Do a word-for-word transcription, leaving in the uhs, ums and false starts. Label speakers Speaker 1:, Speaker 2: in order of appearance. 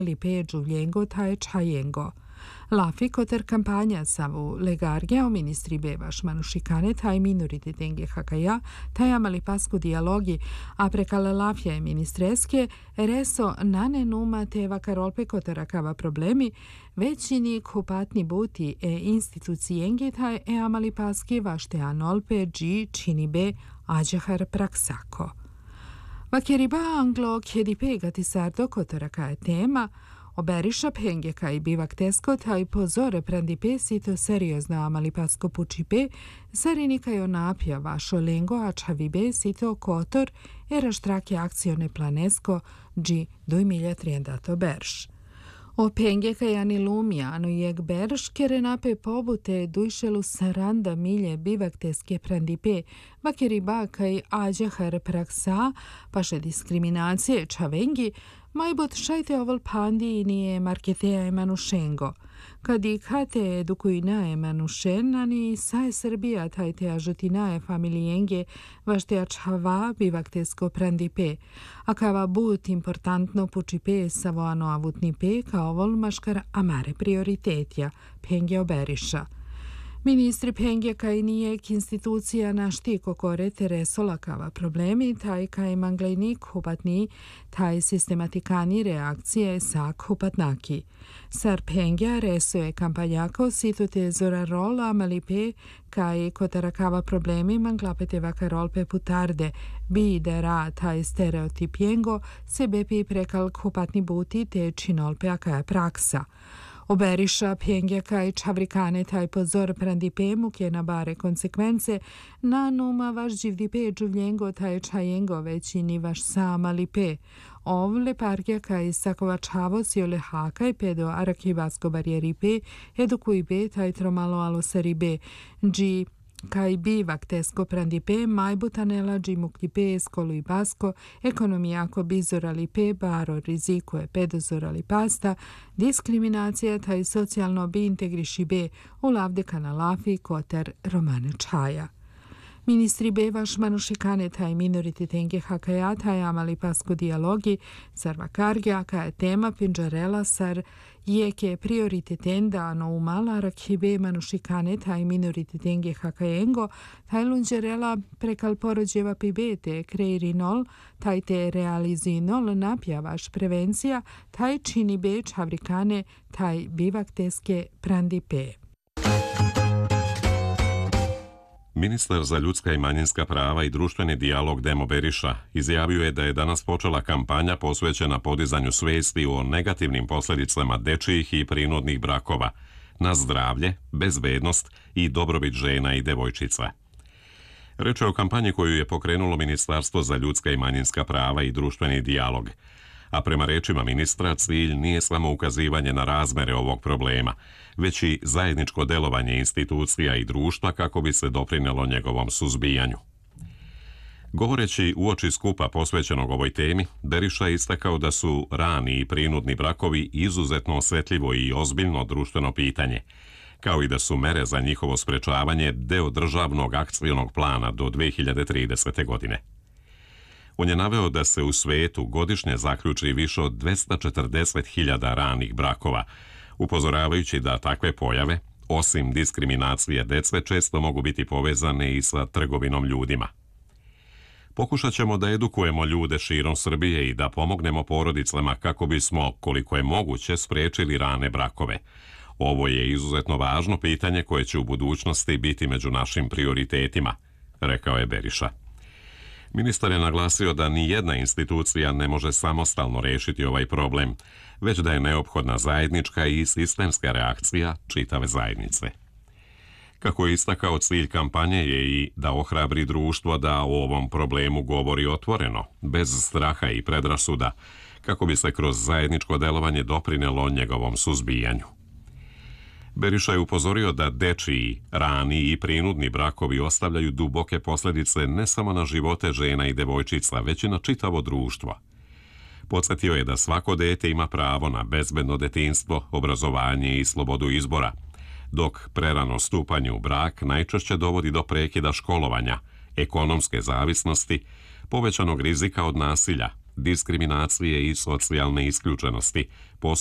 Speaker 1: Lipe Giuliengo Tae Chayengo. La Ficoter campagna savu legargia o ministri bevaš manušikane taj minorite denge hakaja, taj amali pasku dialogi, a prekala lafja e ministreske, reso nane numa teva karolpe kotarakava problemi, većini kupatni buti e institucijenge taj e amali paski vašte anolpe gi čini be ađahar praksako. Vakeriba anglo kjedipegati sardo kotaraka je tema, Oberiša penge kaj bivak tesko taj pozore prandi pesito seriozno amali pasko pučipe, sarini kaj onapja vašo lengo a čavibe sito kotor era štrake akcione planesko gi doj milja triendato berš. O penge kaj ani lumija ano jeg berš kere nape pobute dujšelu saranda milje bivak teske prandi pe, vakeriba kaj ađahar praksa, paše diskriminacije čavengi, Majbot šajte oval pandi nije marketea emanušengo. Kadi kate edukujna emanušen, ani sae Srbija tajte ažutina e familijenge vašte ačhava bivaktesko prandipe. A kava but importantno pučipe savoano avutnipe ka oval maškar amare prioritetja, penge oberiša. Ministri penge kaj nijek institucija na štiko kore teresola kava problemi, taj kaj manglejnik hupatni, taj sistematikani reakcije sak hupatnaki. Sar penge resoje kampanjako situte zora rola malipe kaj kotarakava problemi manglapete vakarolpe putarde, bi dera taj stereotipiengo sebe pi prekal hupatni buti te činolpe akaja praksa. Oberiša penge kaj čavrikane taj pozor prandipe muke na bare konsekvence, na numa vaš živdipe džuvljengo taj čajengo većini vaš sama lipe. Ovle parke kaj sakovačavo si ole hakaj pedo arakivasko barijeripe, edukujbe taj tromalo alosaribe, dži kaj bivak tesko prandipe, majbutanela dži muklipe skolu i basko, ekonomijako bizorali pe baro riziku e pedozorali pasta, diskriminacija taj socijalno bi integriši be u lavde kanalafi koter romane čaja. Ministri bevaš manušikane taj minoriti tenge hakaja taj amali pasko dialogi, sar vakargja kaj tema pinđarela sar jeke prioriteten da no umala rakhibe manušikane taj minoriti tenge hakajengo, taj lunđerela prekal porođeva pibete kreirinol, taj te realizinol napjavaš prevencija, taj čini be čavrikane taj bivak teske prandipe.
Speaker 2: Ministar za ljudska i manjinska prava i društveni dijalog Demo Beriša izjavio je da je danas počela kampanja posvećena podizanju svesti o negativnim posljedicama dečijih i prinudnih brakova na zdravlje, bezbednost i dobrobit žena i devojčica. Reč je o kampanji koju je pokrenulo Ministarstvo za ljudska i manjinska prava i društveni dijalog, a prema rečima ministra cilj nije samo ukazivanje na razmere ovog problema, već i zajedničko delovanje institucija i društva kako bi se doprinelo njegovom suzbijanju. Govoreći uoči skupa posvećenog ovoj temi, Beriša je istakao da su rani i prinudni brakovi izuzetno osjetljivo i ozbiljno društveno pitanje, kao i da su mere za njihovo sprečavanje deo državnog akcionog plana do dve hiljade tridesete. godine. On je naveo da se u svetu godišnje zaključi više od dvesta četrdeset hiljada ranih brakova, upozoravajući da takve pojave, osim diskriminacije dece, često mogu biti povezane i sa trgovinom ljudima. Pokušat ćemo da edukujemo ljude širom Srbije i da pomognemo porodicama kako bismo, koliko je moguće, sprečili rane brakove. Ovo je izuzetno važno pitanje koje će u budućnosti biti među našim prioritetima, rekao je Beriša. Ministar je naglasio da ni jedna institucija ne može samostalno rešiti ovaj problem, već da je neophodna zajednička i sistemska reakcija čitave zajednice. Kako je istakao, cilj kampanje je i da ohrabri društvo da o ovom problemu govori otvoreno, bez straha i predrasuda, kako bi se kroz zajedničko delovanje doprinelo njegovom suzbijanju. Beriša je upozorio da dečiji, rani i prinudni brakovi ostavljaju duboke posljedice ne samo na živote žena i devojčica, već i na čitavo društvo. Podsjetio je da svako dete ima pravo na bezbedno detinjstvo, obrazovanje i slobodu izbora, dok prerano stupanje u brak najčešće dovodi do prekida školovanja, ekonomske zavisnosti, povećanog rizika od nasilja, diskriminacije i socijalne isključenosti,